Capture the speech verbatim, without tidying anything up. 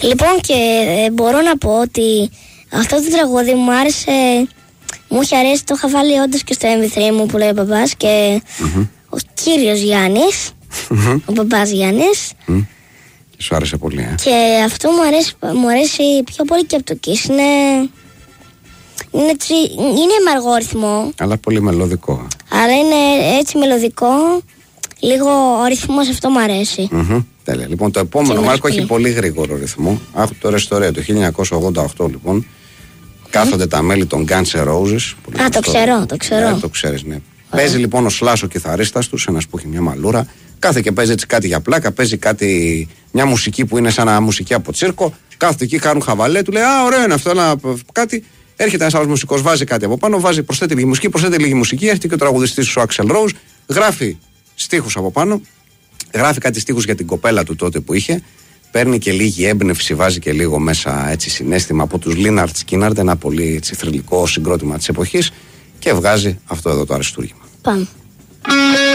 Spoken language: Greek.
Λοιπόν, και ε, μπορώ να πω ότι αυτό το τραγούδι μου άρεσε, μου είχε αρέσει, το είχα βάλει όντως και στο εμ βι θρι μου που λέει ο μπαμπάς και mm-hmm. ο κύριος Γιάννης, mm-hmm. ο μπαμπάς Γιάννης. Mm. Σου άρεσε πολύ, ε? Και αυτό μου αρέσει, μου αρέσει πιο πολύ και από το Kiss. Είναι, είναι, τσι, είναι με αργό ρυθμό. Αλλά πολύ μελωδικό. Αλλά είναι έτσι μελωδικό. Λίγο ο ρυθμός αυτό μου αρέσει. Mm-hmm. Τέλεια. Λοιπόν, το επόμενο Μάρκο έχει πολύ γρήγορο ρυθμό. Αυτό το Restore το χίλια εννιακόσια ογδόντα οκτώ, λοιπόν. Mm. Κάθονται τα μέλη των Guns N' Roses. Α, το ξέρω, το ξέρω. Ναι, το ξέρεις, ναι. Mm. Παίζει λοιπόν ο Slash ο κιθαρίστας τους, ένας που έχει μια μαλούρα. Κάθε και παίζει έτσι κάτι για πλάκα, παίζει κάτι, μια μουσική που είναι σαν να μουσική από τσίρκο. Κάθονται εκεί, κάνουν χαβαλέ, του λέει α, ωραίο είναι αυτό, ένα, κάτι. Έρχεται ένας άλλος μουσικός, βάζει κάτι από πάνω, βάζει, προσθέτει λίγη μουσική, προσθέτει λίγη μουσική. Έρχεται και ο τραγουδιστής ο Axl Rose, γράφει στίχους από πάνω, γράφει κάτι στίχους για την κοπέλα του τότε που είχε. Παίρνει και λίγη έμπνευση, βάζει και λίγο μέσα έτσι συναίσθημα από τους Lynyrd Skynyrd, ένα πολύ έτσι, θρυλικό συγκρότημα της εποχής και βγάζει αυτό εδώ το αριστούργημα. Πάμε.